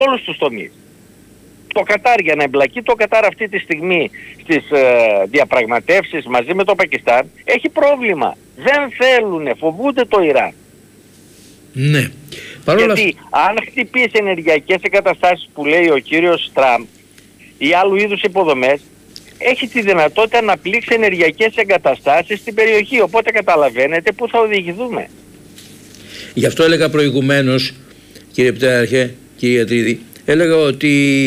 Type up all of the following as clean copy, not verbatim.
όλους τους τομείς. Το Κατάρ, για να εμπλακεί το Κατάρ αυτή τη στιγμή στις διαπραγματεύσεις μαζί με το Πακιστάν, έχει πρόβλημα. Δεν θέλουνε, φοβούνται το Ιράν. Ναι. Γιατί αν χτυπήσει ενεργειακές εγκαταστάσεις που λέει ο κύριος Τραμπ ή άλλου είδους υποδομές, έχει τη δυνατότητα να πλήξει ενεργειακές εγκαταστάσεις στην περιοχή. Οπότε καταλαβαίνετε πού θα οδηγηθούμε. Γι' αυτό έλεγα προηγουμένως, κύριε Πτέραρχε, κύριε Ιατρίδη, έλεγα ότι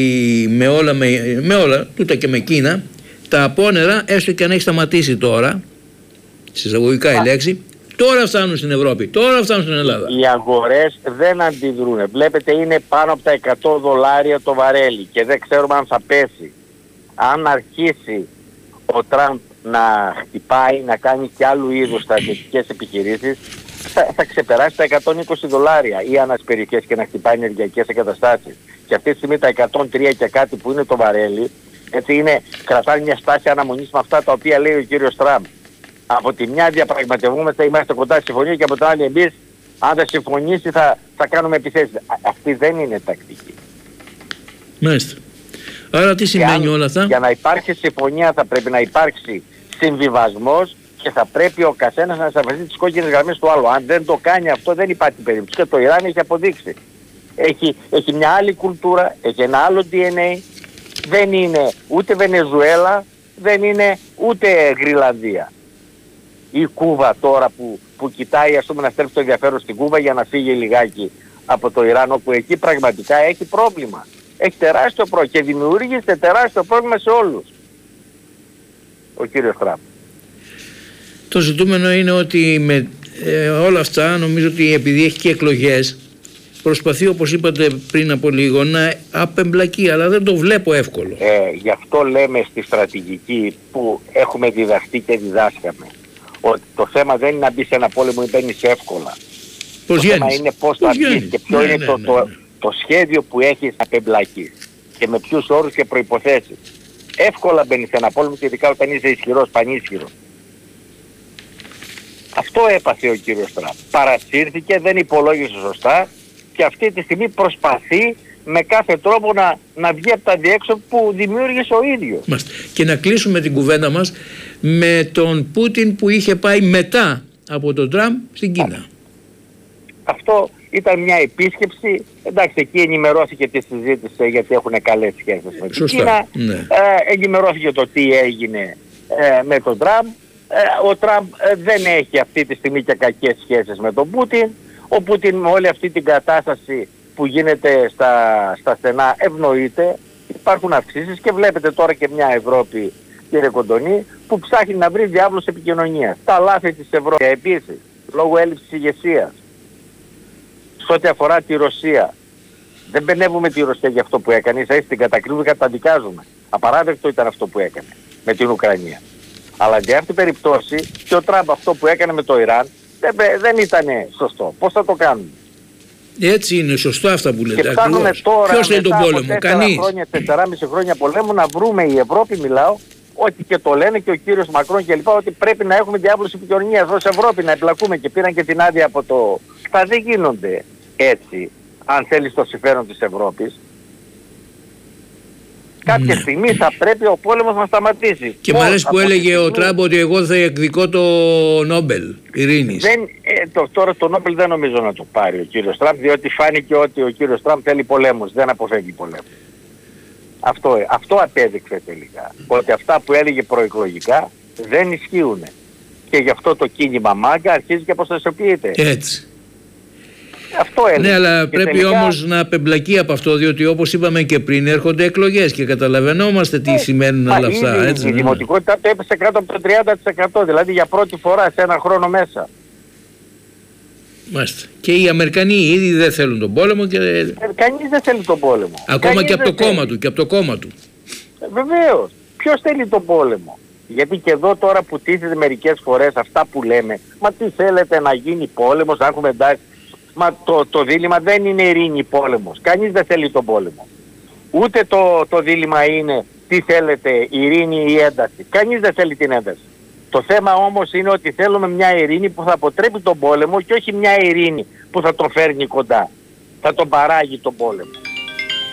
με όλα, τούτα και με Κίνα, τα απόνερα, έστω και αν έχει σταματήσει τώρα, συσταγωγικά η λέξη, τώρα φτάνουν στην Ευρώπη, τώρα φτάνουν στην Ελλάδα. Οι αγορές δεν αντιδρούν. Βλέπετε, είναι πάνω από τα $100 το βαρέλι και δεν ξέρουμε αν θα πέσει. Αν αρχίσει ο Τραμπ να χτυπάει, να κάνει και άλλου είδους στρατιωτικές επιχειρήσεις, θα ξεπεράσει τα $120 ή ανάς περιοχές και να χτυπάει ενεργειακές εγκαταστάσεις. Και αυτή τη στιγμή τα 103 και κάτι που είναι το βαρέλι, έτσι είναι, κρατάνε μια στάση αναμονής με αυτά τα οποία λέει ο κύριος Τραμπ. Από τη μια διαπραγματευόμαστε, είμαστε κοντά στη συμφωνία, και από την άλλη εμείς, αν δεν συμφωνήσει, θα κάνουμε επιθέσεις. Αυτή δεν είναι τακτική. Μάλιστα. Άρα τι σημαίνει όλα αυτά? Για να υπάρξει συμφωνία θα πρέπει να υπάρξει συμβιβασμός και θα πρέπει ο καθένας να σεβαστεί τις κόκκινες γραμμές του άλλου. Αν δεν το κάνει αυτό, δεν υπάρχει περίπτωση. Και το Ιράν έχει αποδείξει. Έχει μια άλλη κουλτούρα, έχει ένα άλλο DNA. Δεν είναι ούτε Βενεζουέλα, δεν είναι ούτε Γρυλανδία. Η Κούβα τώρα που κοιτάει, ας πούμε, να στρέψει το ενδιαφέρον στην Κούβα για να φύγει λιγάκι από το Ιράν, όπου εκεί πραγματικά έχει πρόβλημα. Έχει τεράστιο πρόβλημα και δημιούργησε τεράστιο πρόβλημα σε όλους ο κύριος Τραμπ. Το ζητούμενο είναι ότι με όλα αυτά, νομίζω ότι επειδή έχει και εκλογές, προσπαθεί, όπως είπατε πριν από λίγο, να απεμπλακεί, αλλά δεν το βλέπω εύκολο. Γι' αυτό λέμε στη στρατηγική που έχουμε διδαχτεί και διδάσκαμε, ότι το θέμα δεν είναι να μπει σε ένα πόλεμο ή μπαίνεις εύκολα. Πώς το θέμα είναι πώς θα μπεις και ποιο είναι το σχέδιο που έχεις να απεμπλακείς και με ποιους όρους και προϋποθέσεις. Εύκολα μπαίνεις σε ένα πόλεμο και ειδικά όταν είσαι ισχυρός, πανίσχυρος. Αυτό έπαθε ο κύριος Τραμπ. Παρασύρθηκε, δεν υπολόγισε σωστά και αυτή τη στιγμή προσπαθεί με κάθε τρόπο να βγει από τα διέξοδο που δημιούργησε ο ίδιος. Και να κλείσουμε την κουβέντα μας με τον Πούτιν που είχε πάει μετά από τον Τραμπ στην Κίνα. Αυτό ήταν μια επίσκεψη, εντάξει, εκεί ενημερώθηκε τη συζήτηση γιατί έχουν καλές σχέσεις με την Κίνα. Ναι. Ενημερώθηκε το τι έγινε με τον Τραμπ. Ο Τραμπ δεν έχει αυτή τη στιγμή και κακές σχέσεις με τον Πούτιν. Ο Πούτιν με όλη αυτή την κατάσταση που γίνεται στα στενά ευνοείται. Υπάρχουν αυξήσεις και βλέπετε τώρα και μια Ευρώπη, κύριε Κοντονή, που ψάχνει να βρει διάβλους επικοινωνίας. Τα λάθη της Ευρώπης επίσης, λόγω έλλειψης ηγεσίας. Σε ό,τι αφορά τη Ρωσία, δεν μπενεύουμε τη Ρωσία για αυτό που έκανε, ίσα-ίσα την κατακρίνουμε και καταδικάζουμε. Απαράδεκτο ήταν αυτό που έκανε με την Ουκρανία. Αλλά για αυτή την περίπτωση και ο Τραμπ αυτό που έκανε με το Ιράν δεν ήταν σωστό. Πώς θα το κάνουμε? Έτσι είναι, σωστό αυτά που λέτε. Και ψάχνουμε τώρα, ποιος θέλει τον πόλεμο? Κανείς. 4,5 χρόνια πολέμου, να βρούμε η Ευρώπη, μιλάω, ότι και το λένε και ο κύριος Μακρόν και λοιπά, ότι πρέπει να έχουμε διάβλους επικοινωνίας ως Ευρώπη, να εμπλακούμε, και πήραν και την άδεια από το... Αυτά δεν γίνονται έτσι, αν θέλεις το συμφέρον της Ευρώπης. Κάποια στιγμή θα πρέπει ο πόλεμος να σταματήσει. Και μου αρέσει που έλεγε ο Τραμπ ότι εγώ θα εκδικώ το Νόμπελ Ειρήνης. Τώρα το Νόμπελ δεν νομίζω να το πάρει ο κύριος Τραμπ, διότι φάνηκε ότι ο κύριος Τραμπ θέλει πολέμους, δεν αποφεύγει πολέμους. Αυτό απέδειξε τελικά. Ότι αυτά που έλεγε προεκλογικά δεν ισχύουν. Και γι' αυτό το κίνημα μάγκα αρχίζει και αποστασιοποιείται. Έτσι. Αυτό έλεγε. Ναι, αλλά και πρέπει τελικά... όμως να απεμπλακεί από αυτό, διότι όπως είπαμε και πριν έρχονται εκλογές και καταλαβαίνόμαστε τι σημαίνουν όλα αυτά. Η δημοτικότητα το έπεσε κάτω από το 30%, δηλαδή για πρώτη φορά σε ένα χρόνο μέσα. Μάλιστα. Και οι Αμερικανοί ήδη δεν θέλουν τον πόλεμο και... Κανείς δεν θέλει τον πόλεμο. Ακόμα και από το κόμμα του, Βεβαίως. Ποιος θέλει τον πόλεμο? Γιατί και εδώ τώρα που τίθεται μερικές φορές αυτά που λέμε, μα τι θέλετε να γίνει πόλεμος, να έχουμε εντάξει. Μα το δίλημμα δεν είναι ειρήνη πόλεμος. Κανείς δεν θέλει τον πόλεμο. Ούτε το δίλημμα είναι τι θέλετε, ειρήνη ή ένταση. Κανείς δεν θέλει την ένταση. Το θέμα όμως είναι ότι θέλουμε μια ειρήνη που θα αποτρέπει τον πόλεμο και όχι μια ειρήνη που θα τον φέρνει κοντά. Θα τον παράγει τον πόλεμο.